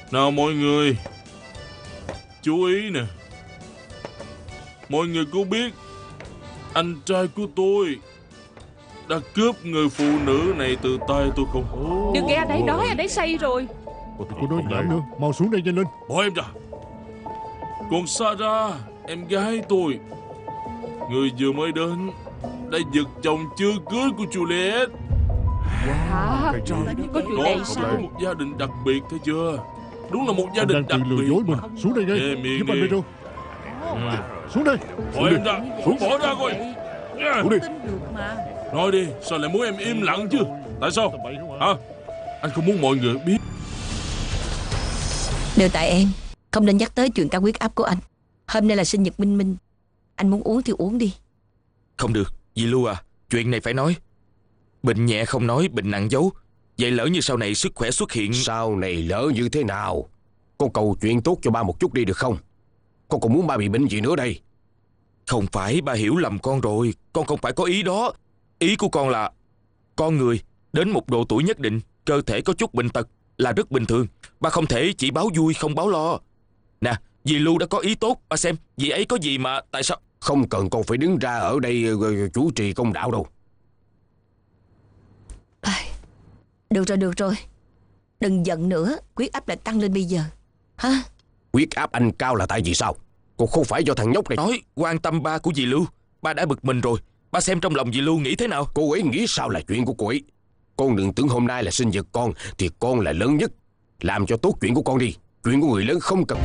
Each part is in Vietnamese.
Nào mọi người, chú ý nè. Mọi người có biết anh trai của tôi đã cướp người phụ nữ này từ tay tôi không? Đừng nghe anh ấy nói, anh ấy say rồi. Cô nói nhảm nữa. Mau xuống đây nhanh lên. Bỏ em ra. Còn Sarah, em gái tôi, người vừa mới đến, đã giật chồng chưa cưới của Juliet. Hả? Cái gì? Có chuyện Đó này không sao? có một gia đình đặc biệt, thấy chưa? Đúng là một gia Anh đình đang đặc tự lừa biệt. dối mình. Xuống đây ngay. Nghe miệng Giúp anh đi. Pedro. Xuống đây. Bỏ em ra. Bỏ ra coi. Xuống đi. Tin được mà. Nói đi, sao lại muốn em im lặng chứ? Tại sao? Hả? Anh không muốn mọi người biết. Đều tại em. Không nên nhắc tới chuyện cao huyết áp của anh. Hôm nay là sinh nhật Minh Minh. Anh muốn uống thì uống đi. Không được, dì Lưu à, chuyện này phải nói. Bệnh nhẹ không nói, bệnh nặng giấu. Vậy lỡ như sau này sức khỏe xuất hiện... Sau này lỡ như thế nào? Con cầu chuyện tốt cho ba một chút đi được không? Con còn muốn ba bị bệnh gì nữa đây? Không phải, ba hiểu lầm con rồi. Con không phải có ý đó. Ý của con là con người đến một độ tuổi nhất định, cơ thể có chút bệnh tật là rất bình thường. Ba không thể chỉ báo vui không báo lo. Nè, dì Lưu đã có ý tốt. Ba xem, dì ấy có gì mà tại sao... Không cần con phải đứng ra ở đây chủ trì công đạo đâu. Được rồi. Đừng giận nữa. Huyết áp lại tăng lên bây giờ. Hả? Huyết áp anh cao là tại vì sao? Còn không phải do thằng nhóc này. Nói quan tâm ba của dì Lưu. Ba đã bực mình rồi. Ba xem trong lòng dì Lưu nghĩ thế nào. Cô ấy nghĩ sao là chuyện của cô ấy. Con đừng tưởng hôm nay là sinh nhật con thì con là lớn nhất. Làm cho tốt chuyện của con đi. Chuyện của người lớn không cần.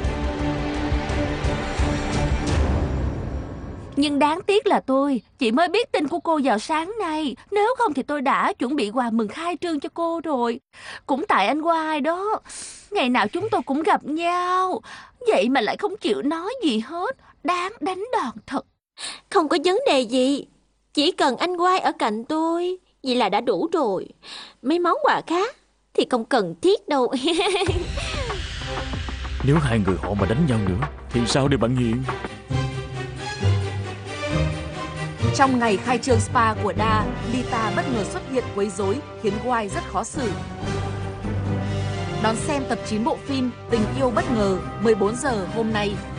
Nhưng đáng tiếc là tôi chỉ mới biết tin của cô vào sáng nay. Nếu không thì tôi đã chuẩn bị quà mừng khai trương cho cô rồi. Cũng tại anh Hoài đó. Ngày nào chúng tôi cũng gặp nhau, vậy mà lại không chịu nói gì hết. Đáng đánh đòn thật. Không có vấn đề gì. Chỉ cần anh Quai ở cạnh tôi, vậy là đã đủ rồi. Mấy món quà khác thì không cần thiết đâu. Nếu hai người họ mà đánh nhau nữa thì sao đây bạn Hiền? Trong ngày khai trương spa của Da, Lita bất ngờ xuất hiện quấy rối khiến Wai rất khó xử. Đón xem tập 9 bộ phim Tình yêu bất ngờ 14 giờ hôm nay.